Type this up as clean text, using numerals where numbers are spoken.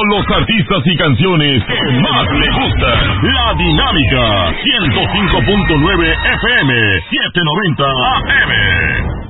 con los artistas y canciones que más le gustan. La Dinámica, 105.9 FM, 790 AM.